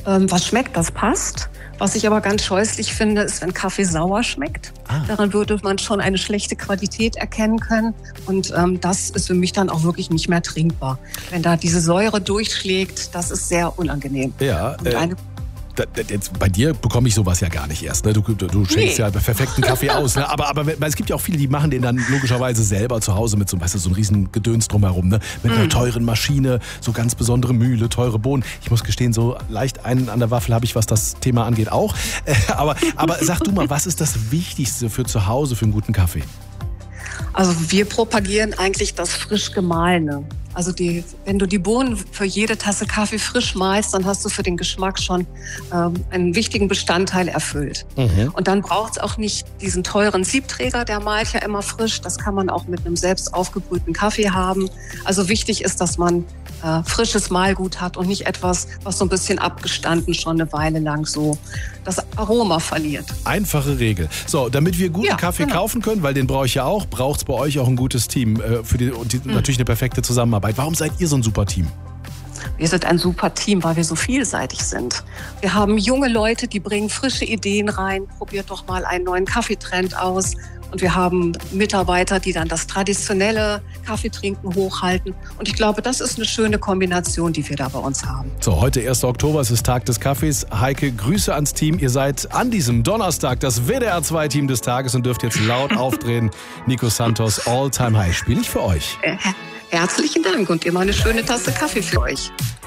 Was schmeckt, das passt. Was ich aber ganz scheußlich finde, ist, wenn Kaffee sauer schmeckt. Daran würde man schon eine schlechte Qualität erkennen können. Und das ist für mich dann auch wirklich nicht mehr trinkbar. Wenn da diese Säure durchschlägt, das ist sehr unangenehm. Ja, jetzt bei dir bekomme ich sowas ja gar nicht erst. Ne? Du schenkst ja perfekten Kaffee aus. Ne? Aber es gibt ja auch viele, die machen den dann logischerweise selber zu Hause mit so einem riesen Gedöns drumherum. Ne? Mit einer teuren Maschine, so ganz besondere Mühle, teure Bohnen. Ich muss gestehen, so leicht einen an der Waffel habe ich, was das Thema angeht, auch. Aber sag du mal, was ist das Wichtigste für zu Hause für einen guten Kaffee? Also wir propagieren eigentlich das frisch Gemahlene. Also wenn du die Bohnen für jede Tasse Kaffee frisch mahlst, dann hast du für den Geschmack schon einen wichtigen Bestandteil erfüllt. Und dann braucht es auch nicht diesen teuren Siebträger, der mahlt ja immer frisch. Das kann man auch mit einem selbst aufgebrühten Kaffee haben. Also wichtig ist, dass man frisches Mahlgut hat und nicht etwas, was so ein bisschen abgestanden schon eine Weile lang so das Aroma verliert. Einfache Regel. So, damit wir guten Kaffee kaufen können, weil den brauche ich ja auch, braucht es bei euch auch ein gutes Team und natürlich eine perfekte Zusammenarbeit. Warum seid ihr so ein super Team? Wir sind ein super Team, weil wir so vielseitig sind. Wir haben junge Leute, die bringen frische Ideen rein. Probiert doch mal einen neuen Kaffeetrend aus. Und wir haben Mitarbeiter, die dann das traditionelle Kaffeetrinken hochhalten. Und ich glaube, das ist eine schöne Kombination, die wir da bei uns haben. So, heute 1. Oktober, es ist Tag des Kaffees. Heike, Grüße ans Team. Ihr seid an diesem Donnerstag das WDR-2-Team des Tages und dürft jetzt laut aufdrehen. Nico Santos, All Time High, spiele ich für euch. Herzlichen Dank und immer eine schöne Tasse Kaffee für euch.